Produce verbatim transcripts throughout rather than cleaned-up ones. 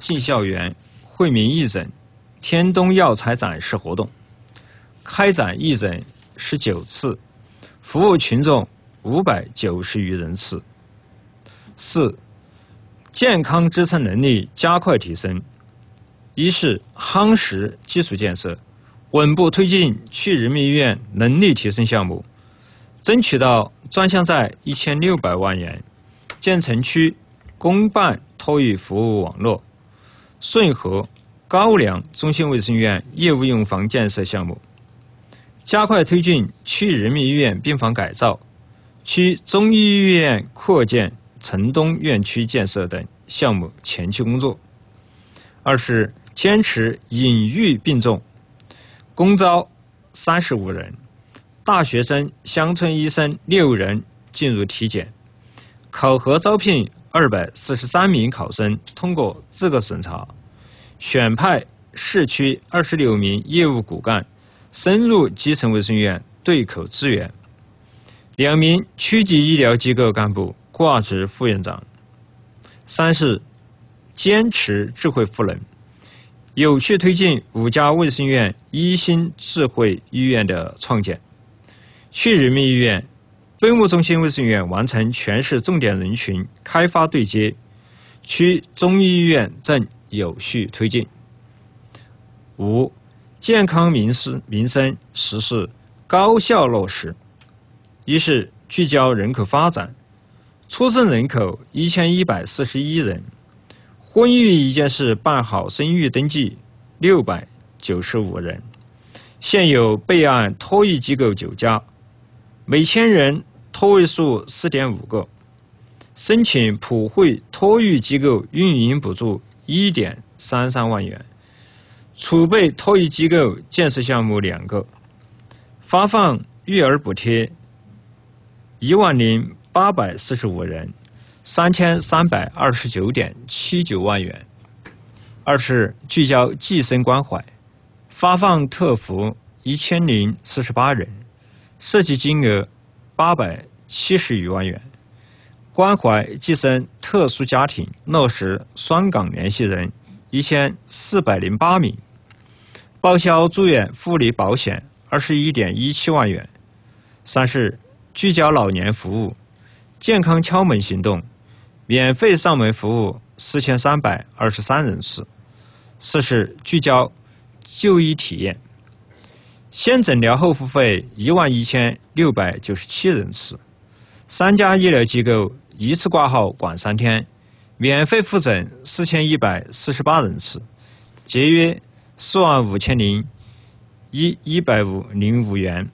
进校园、惠民义诊、天东药材展示活动，开展义诊十九次，服务群众五百九十余人次。四、健康支撑能力加快提升。一是夯实基础建设，稳步推进区人民医院能力提升项目，争取到专项债一千六百万元，建成区公办托育服务网络，顺河、高梁中心卫生院业务用房建设项目，加快推进区人民医院病房改造、区中医医院扩建、城东院区建设等项目前期工作。二是坚持隐喻并重，公招三十五人，大学生、乡村医生六人进入体检，考核招聘二百四十三名考生通过资格审查，选派市区二十六名业务骨干深入基层卫生院对口支援，两名区级医疗机构干部挂职副院长。三是坚持智慧赋能，有序推进五家卫生院一新智慧医院的创建，区人民医院、分务中心卫生院完成全市重点人群开发对接，区中医医院正有序推进。五、健康民生民生实事高效落实。一是聚焦人口发展，出生人口一千一百四十一人，婚育一件事办好生育登记六百九十五人，现有备案托育机构九家，每千人托位数 四点五个，申请普惠托育机构运营补助 一点三三万元，储备托育机构建设项目两个，发放育儿补贴一万零八百四十五人，三千三百二十九点七九万元。二是聚焦计生关怀，发放特福一千零四十八人，涉及金额八百七十余万元，关怀计生特殊家庭落实双岗联系人一千四百零八名，报销住院护理保险二十一点一七万元。三是聚焦老年服务，健康敲门行动，免费上门服务四千三百二十三人次。四是聚焦就医体验，先诊疗后付费一万一千六百九十七人次，三家医疗机构一次挂号管三天，免费复诊四千一百四十八人次，节约四万五千零一一百零五元。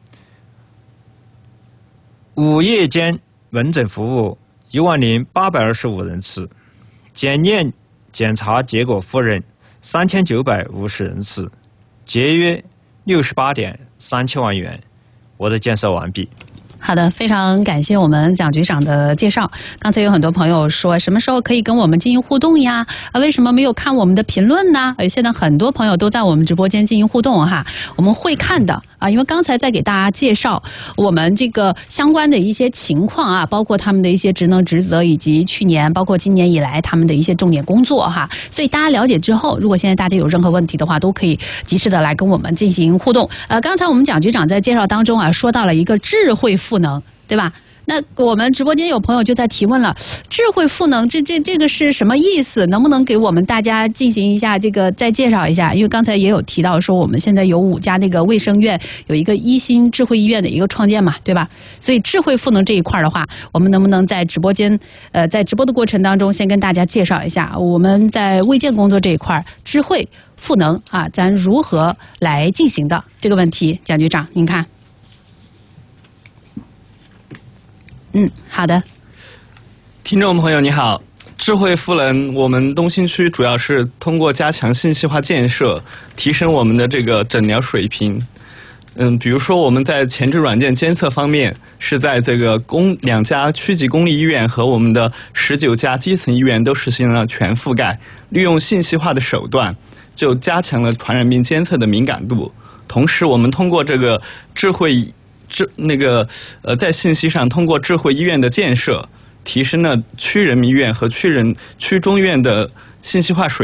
午夜间门诊服务一万零八百二十五人次，检验检查结果复认三千九百五十人次，节约六十八点三七万元。我的介绍完毕。 好的，非常感谢我们蒋局长的介绍。刚才有很多朋友说什么时候可以跟我们进行互动呀？啊，为什么没有看我们的评论呢？呃，现在很多朋友都在我们直播间进行互动哈，我们会看的啊。因为刚才在给大家介绍我们这个相关的一些情况啊，包括他们的一些职能职责，以及去年包括今年以来他们的一些重点工作哈。所以大家了解之后，如果现在大家有任何问题的话，都可以及时的来跟我们进行互动。呃，刚才我们蒋局长在介绍当中啊，说到了一个智慧赋能，对吧？那我们直播间有朋友就在提问了，智慧赋能这这这个是什么意思？能不能给我们大家进行一下这个再介绍一下？因为刚才也有提到说我们现在有五家那个卫生院有一个一新智慧医院的一个创建嘛，对吧？所以智慧赋能这一块的话，我们能不能在直播间呃在直播的过程当中先跟大家介绍一下我们在卫健工作这一块智慧赋能啊，咱如何来进行的这个问题？蒋局长您看。嗯，好的。 听众朋友你好，智慧赋能我们东新区主要是通过加强信息化建设，提升我们的这个诊疗水平。嗯，比如说我们在前置软件监测方面，是在这个公两家区级公立医院和我们的十九家基层医院都实行了全覆盖，利用信息化的手段，就加强了传染病监测的敏感度。同时，我们通过这个智慧智那个呃，在信息上通过智慧医院的建设，提升了区人民医院和区人区中医院的信息化水